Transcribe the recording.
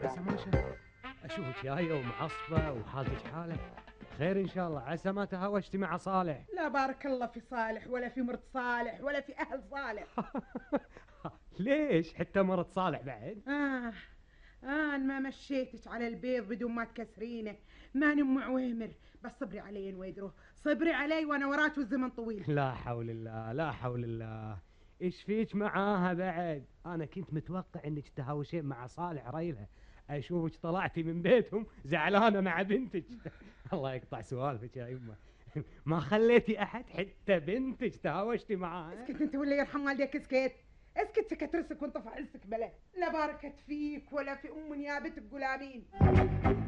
سماشة، اشوفك جايه ومعصبه وحالتك حاله. خير ان شاء الله، عسى ما تهاوشتي مع صالح. لا بارك الله في صالح ولا في مرت صالح ولا في اهل صالح. ليش حتى مرت صالح بعد؟ أنا ما مشيتك على البيض بدون ما تكسرينه. ماني أم عويمر. بس صبري علي يا نويدرو، صبري علي وأنا وراك والزمن طويل. لا حول الله لا حول الله. ايش فيك معاها بعد؟ انا كنت متوقع انك تهاوشين مع صالح ريلها. اشوفك طلعتي من بيتهم زعلانه مع بنتك. الله يقطع سوالفك يا يمه. ما خليتي احد حتى بنتك تهاوشتي معاها. اسكت انت ولا يرحم والديك، اسكت. اسكت سكت رسك وانت فعلسك بلا. لا باركت فيك ولا في ام نيابتك قول امين.